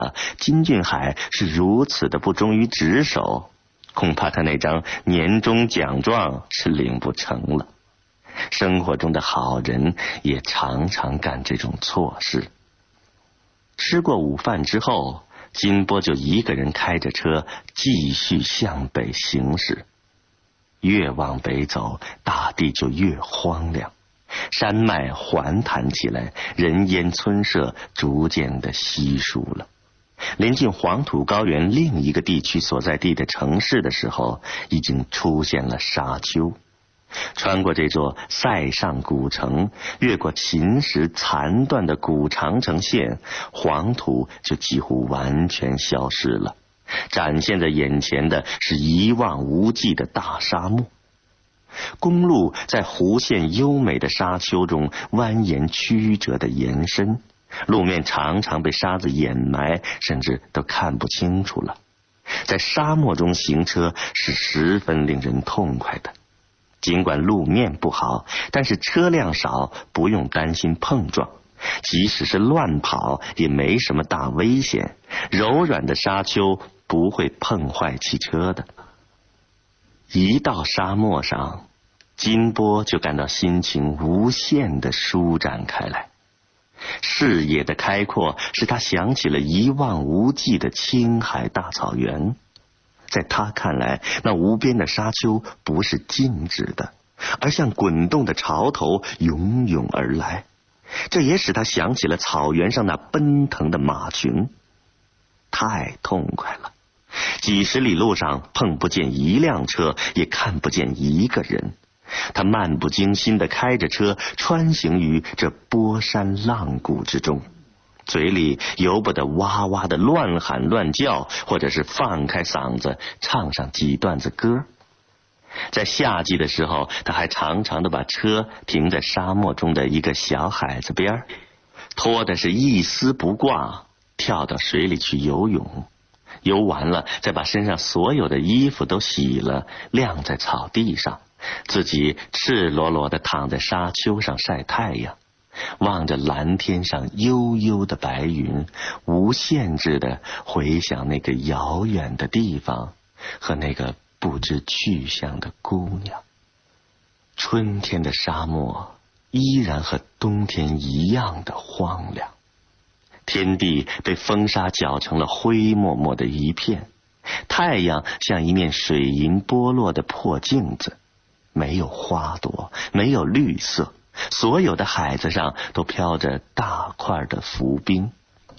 金俊海是如此的不忠于职守，恐怕他那张年终奖状是领不成了。生活中的好人也常常干这种错事。吃过午饭之后，金波就一个人开着车继续向北行驶。越往北走，大地就越荒凉，山脉环弹起来，人烟村舍逐渐的稀疏了。临近黄土高原另一个地区所在地的城市的时候，已经出现了沙丘。穿过这座塞上古城，越过秦时残断的古长城线，黄土就几乎完全消失了，展现在眼前的是一望无际的大沙漠。公路在弧线优美的沙丘中蜿蜒曲折的延伸，路面常常被沙子掩埋，甚至都看不清楚了。在沙漠中行车是十分令人痛快的，尽管路面不好，但是车辆少，不用担心碰撞，即使是乱跑也没什么大危险，柔软的沙丘不会碰坏汽车的。一到沙漠上，金波就感到心情无限的舒展开来。视野的开阔使他想起了一望无际的青海大草原。在他看来，那无边的沙丘不是静止的，而像滚动的潮头涌涌而来。这也使他想起了草原上那奔腾的马群。太痛快了！几十里路上碰不见一辆车，也看不见一个人。他漫不经心地开着车，穿行于这波山浪谷之中，嘴里由不得哇哇的乱喊乱叫，或者是放开嗓子唱上几段子歌。在夏季的时候，他还常常地把车停在沙漠中的一个小海子边，拖的是一丝不挂，跳到水里去游泳。游完了，再把身上所有的衣服都洗了，晾在草地上，自己赤裸裸地躺在沙丘上晒太阳，望着蓝天上悠悠的白云，无限制地回想那个遥远的地方和那个不知去向的姑娘。春天的沙漠依然和冬天一样的荒凉，天地被风沙搅成了灰漠漠的一片，太阳像一面水银剥落的破镜子，没有花朵，没有绿色，所有的海子上都飘着大块的浮冰。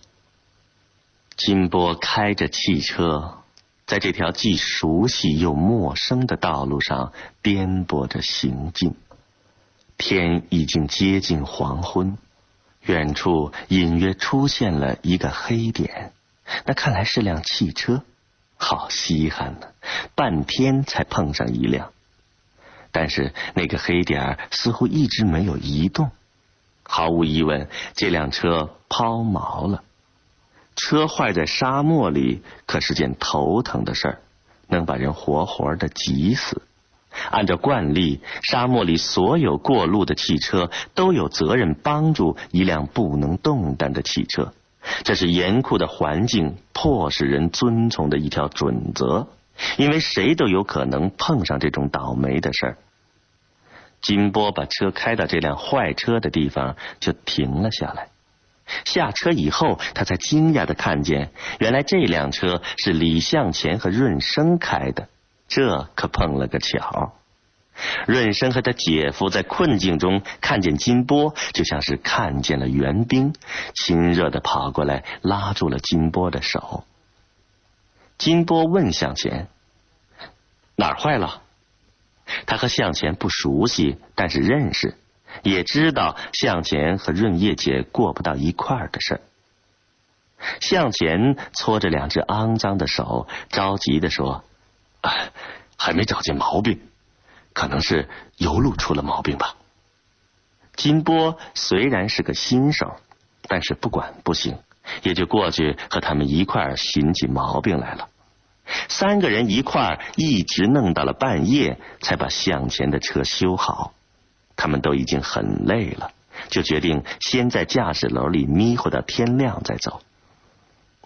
金波开着汽车，在这条既熟悉又陌生的道路上颠簸着行进。天已经接近黄昏，远处隐约出现了一个黑点，那看来是辆汽车，好稀罕呢，半天才碰上一辆。但是那个黑点似乎一直没有移动，毫无疑问，这辆车抛锚了。车坏在沙漠里可是件头疼的事儿，能把人活活的急死。按照惯例，沙漠里所有过路的汽车都有责任帮助一辆不能动弹的汽车，这是严酷的环境迫使人遵从的一条准则，因为谁都有可能碰上这种倒霉的事儿。金波把车开到这辆坏车的地方就停了下来。下车以后，他才惊讶地看见，原来这辆车是李向前和润生开的，这可碰了个巧。润生和他姐夫在困境中看见金波，就像是看见了援兵，亲热地跑过来拉住了金波的手。金波问向前：“哪儿坏了？”他和向前不熟悉，但是认识，也知道向前和润叶姐过不到一块儿的事儿。向前搓着两只肮脏的手，着急地说：“还没找见毛病，可能是油路出了毛病吧。”金波虽然是个新手，但是不管不行，也就过去和他们一块儿寻起毛病来了。三个人一块儿一直弄到了半夜，才把向前的车修好。他们都已经很累了，就决定先在驾驶楼里迷糊到天亮再走。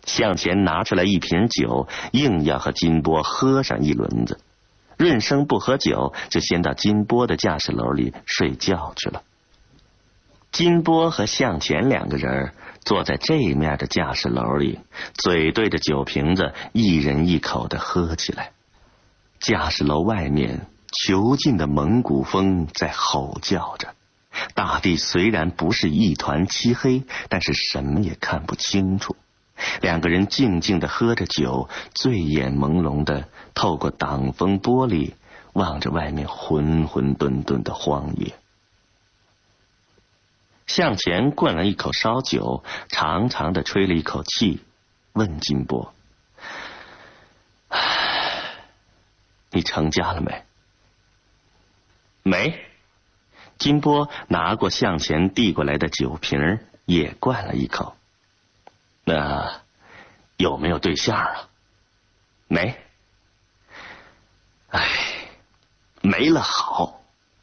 向前拿出来一瓶酒，硬要和金波喝上一轮子。润生不喝酒，就先到金波的驾驶楼里睡觉去了。金波和向前两个人坐在这面的驾驶楼里，嘴对着酒瓶子，一人一口的喝起来。驾驶楼外面，囚禁的蒙古风在吼叫着。大地虽然不是一团漆黑，但是什么也看不清楚。两个人静静地喝着酒，醉眼朦胧地透过挡风玻璃望着外面浑浑沌沌的荒野。向前灌了一口烧酒，长长的吹了一口气，问金波：“你成家了没？”“没。”金波拿过向前递过来的酒瓶，也灌了一口。“那有没有对象啊？”“没。”“哎，没了好。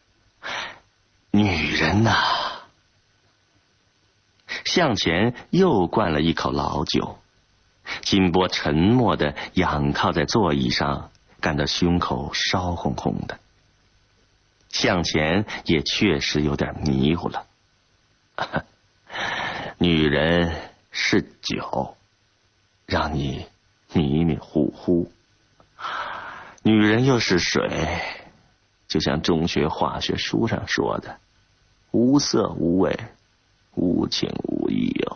女人呐。”向前又灌了一口老酒。金波沉默地仰靠在座椅上，感到胸口烧烘烘的。向前也确实有点迷糊了。女人是酒，让你迷迷糊糊；女人又是水，就像中学化学书上说的，无色无味，无情无义哟。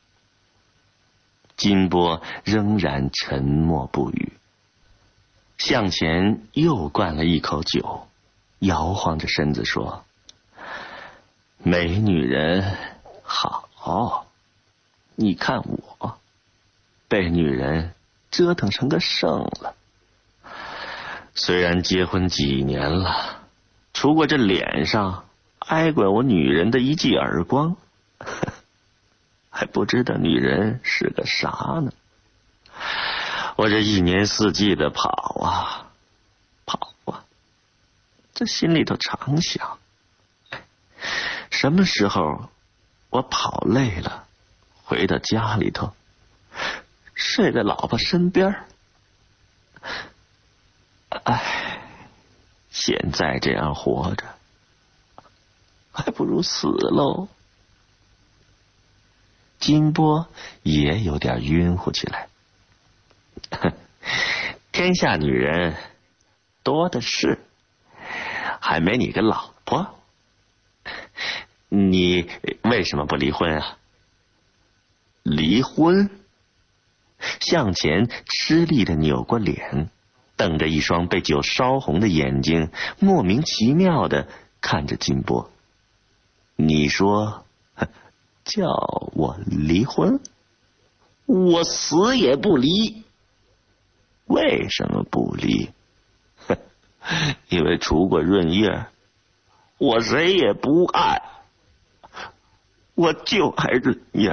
金波仍然沉默不语。向前又灌了一口酒，摇晃着身子说：“没女人好，你看我被女人折腾成个圣了。虽然结婚几年了，除过这脸上挨过我女人的一记耳光，还不知道女人是个啥呢。我这一年四季的跑啊，这心里头常想，什么时候我跑累了，回到家里头，睡在老婆身边。哎，现在这样活着，还不如死喽。”金波也有点晕乎起来。天下女人多的是，还没你个老婆。你为什么不离婚啊？”“离婚？”向前吃力的扭过脸，瞪着一双被酒烧红的眼睛，莫名其妙的看着金波。“你说叫我离婚？我死也不离。”“为什么不离？”“因为除过润叶，我谁也不爱，我就爱润叶。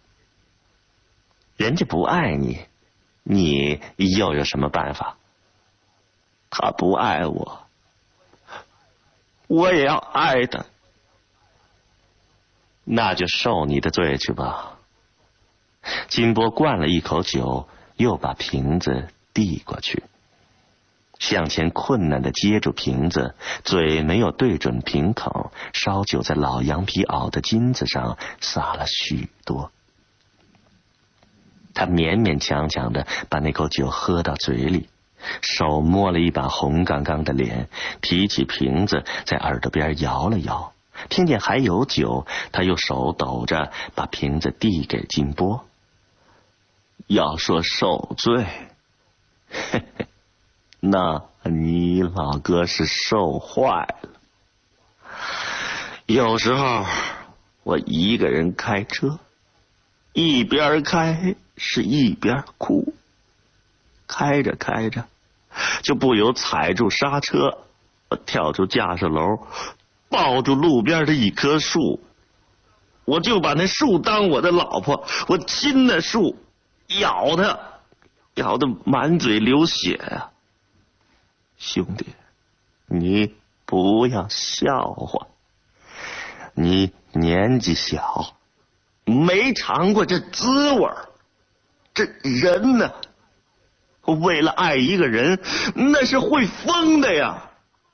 人家不爱你，你又有什么办法？”“他不爱我，我也要爱他。”“那就受你的罪去吧。”金波灌了一口酒，又把瓶子递过去。向前困难地接住瓶子，嘴没有对准瓶口，烧酒在老羊皮袄的金子上洒了许多。他勉勉强强地把那口酒喝到嘴里，手摸了一把红刚刚的脸，提起瓶子在耳朵边摇了摇，听见还有酒，他又手抖着把瓶子递给金波。“要说受罪，嘿嘿，那你老哥是受坏了。有时候我一个人开车，一边开是一边哭，开着开着就不由踩住刹车，我跳出驾驶楼，抱住路边的一棵树，我就把那树当我的老婆，我亲那树，咬它，咬得满嘴流血啊！兄弟，你不要笑话，你年纪小，没尝过这滋味儿。 这人呢，为了爱一个人，那是会疯的呀！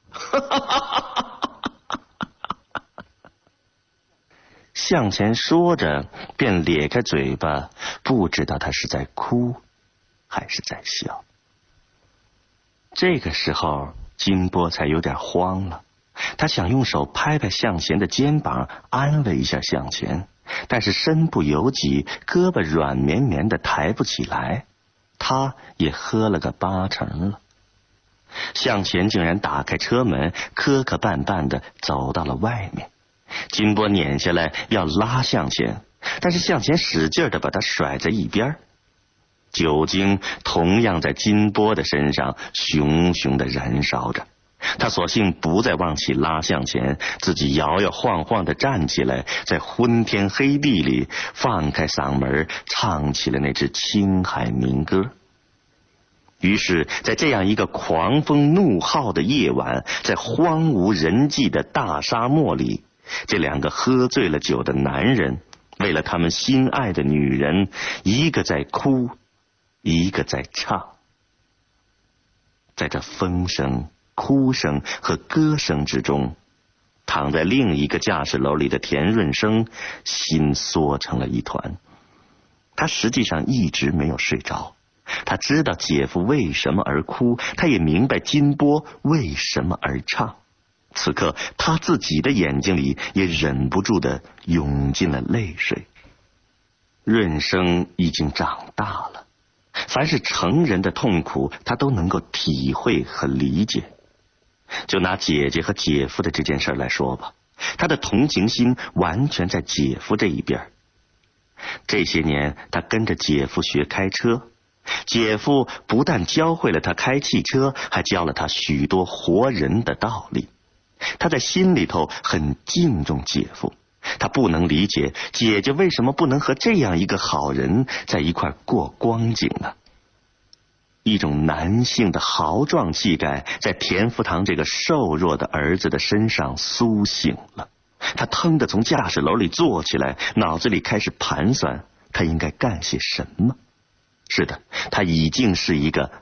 向前说着，便咧开嘴巴，不知道他是在哭还是在笑。这个时候，金波才有点慌了，他想用手拍拍向前的肩膀，安慰一下向前，但是身不由己，胳膊软绵绵的抬不起来，他也喝了个80%了。向前竟然打开车门，磕磕绊绊的走到了外面。金波撵下来要拉向前，但是向前使劲的把他甩在一边。酒精同样在金波的身上熊熊的燃烧着，他索性不再往起拉向前，自己摇摇晃晃的站起来，在昏天黑地里放开嗓门唱起了那支青海民歌。于是在这样一个狂风怒号的夜晚，在荒无人迹的大沙漠里，这两个喝醉了酒的男人，为了他们心爱的女人，一个在哭，一个在唱。在这风声、哭声和歌声之中，躺在另一个驾驶楼里的田润生心缩成了一团。他实际上一直没有睡着，他知道姐夫为什么而哭，他也明白金波为什么而唱。此刻他自己的眼睛里也忍不住的涌进了泪水。润生已经长大了，凡是成人的痛苦他都能够体会和理解。就拿姐姐和姐夫的这件事来说吧，他的同情心完全在姐夫这一边。这些年他跟着姐夫学开车，姐夫不但教会了他开汽车，还教了他许多活人的道理。他在心里头很敬重姐夫，他不能理解姐姐为什么不能和这样一个好人在一块过光景呢？一种男性的豪壮气概在田福堂这个瘦弱的儿子的身上苏醒了。他腾地从驾驶楼里坐起来，脑子里开始盘算他应该干些什么。是的，他已经是一个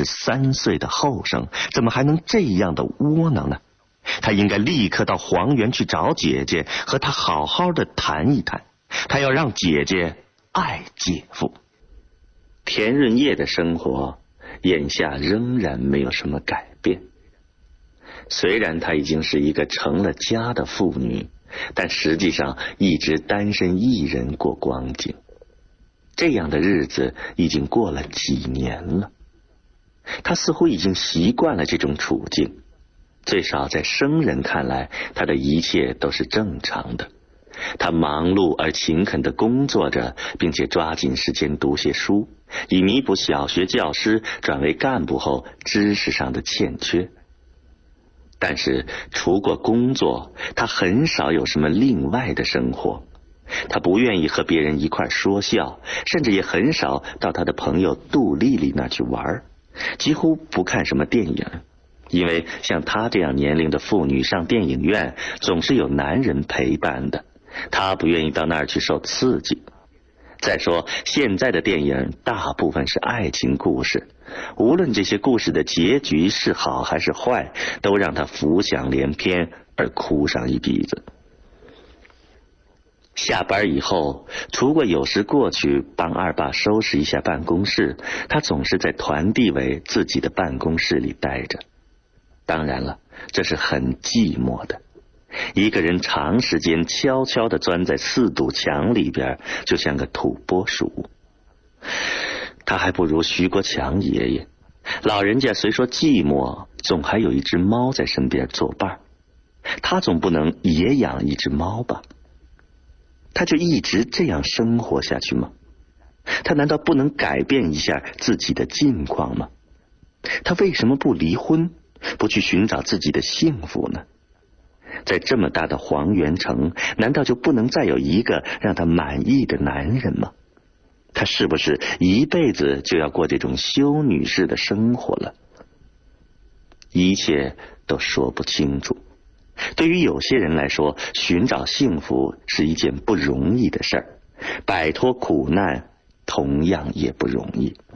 23岁的后生，怎么还能这样的窝囊呢？他应该立刻到黄原去找姐姐，和他好好的谈一谈。他要让姐姐爱姐夫。田润叶的生活眼下仍然没有什么改变。虽然她已经是一个成了家的妇女，但实际上一直单身一人过光景。这样的日子已经过了几年了，她似乎已经习惯了这种处境。最少在生人看来，他的一切都是正常的。他忙碌而勤恳地工作着，并且抓紧时间读些书，以弥补小学教师转为干部后知识上的欠缺。但是除过工作，他很少有什么另外的生活。他不愿意和别人一块说笑，甚至也很少到他的朋友杜丽丽那去玩，几乎不看什么电影。因为像她这样年龄的妇女上电影院总是有男人陪伴的，她不愿意到那儿去受刺激。再说现在的电影大部分是爱情故事，无论这些故事的结局是好还是坏，都让她浮想联翩而哭上一鼻子。下班以后，除过有时过去帮二爸收拾一下办公室，她总是在团地委自己的办公室里待着。当然了，这是很寂寞的。一个人长时间悄悄地钻在4堵墙里边，就像个土拨鼠。他还不如徐国强爷爷，老人家虽说寂寞，总还有一只猫在身边作伴。他总不能也养一只猫吧？他就一直这样生活下去吗？他难道不能改变一下自己的境况吗？他为什么不离婚，不去寻找自己的幸福呢？在这么大的黄原城，难道就不能再有一个让他满意的男人吗？他是不是一辈子就要过这种修女式的生活了？一切都说不清楚。对于有些人来说，寻找幸福是一件不容易的事儿，摆脱苦难同样也不容易。